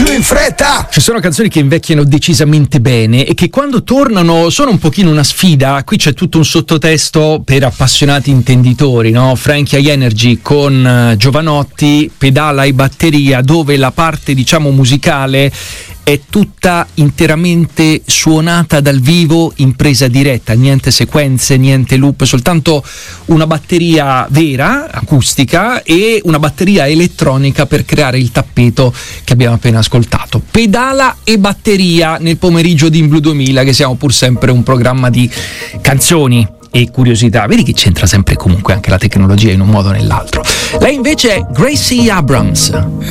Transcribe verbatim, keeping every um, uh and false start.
più in fretta. Ci sono canzoni che invecchiano decisamente bene e che quando tornano sono un pochino una sfida. Qui c'è tutto un sottotesto per appassionati intenditori, no? Frankie High Energy con Jovanotti, pedala e batteria, dove la parte, diciamo, musicale è tutta interamente suonata dal vivo in presa diretta, niente sequenze, niente loop, soltanto una batteria vera, acustica, e una batteria elettronica per creare il tappeto che abbiamo appena ascoltato. Pedala e batteria nel pomeriggio di In Blue duemila, che siamo pur sempre un programma di canzoni e curiosità. Vedi che c'entra sempre comunque anche la tecnologia in un modo o nell'altro. Lei invece è Gracie Abrams.